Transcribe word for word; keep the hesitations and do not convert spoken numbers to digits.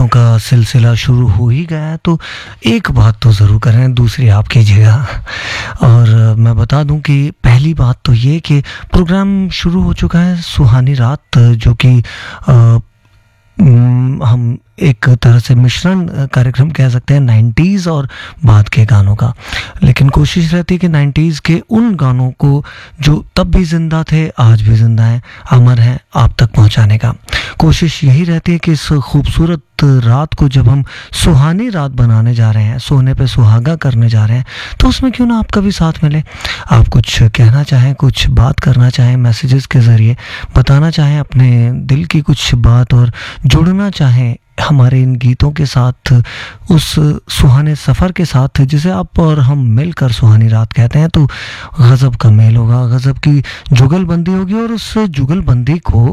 बातों का सिलसिला शुरू हो ही गया है तो एक बात तो ज़रूर करें, दूसरी आप कीजिएगा। और मैं बता दूं कि पहली बात तो ये कि प्रोग्राम शुरू हो चुका है सुहानी रात, जो कि अ, उम, हम एक तरह से मिश्रण कार्यक्रम कह सकते हैं नाइंटीज़ और बाद के गानों का। लेकिन कोशिश रहती है कि नाइंटीज़ के उन गानों को जो तब भी ज़िंदा थे, आज भी ज़िंदा हैं, अमर हैं, आप तक पहुंचाने का। कोशिश यही रहती है कि इस खूबसूरत रात को जब हम सुहानी रात बनाने जा रहे हैं, सोने पे सुहागा करने जा रहे हैं, तो उसमें क्यों ना आपका भी साथ मिले। आप कुछ कहना चाहें, कुछ बात करना चाहें, मैसेजेस के ज़रिए बताना चाहें अपने दिल की कुछ बात और जुड़ना चाहें हमारे इन गीतों के साथ, उस सुहाने सफ़र के साथ जिसे आप और हम मिलकर सुहानी रात कहते हैं, तो गज़ब का मेल होगा, गज़ब की जुगलबंदी होगी और उस जुगलबंदी को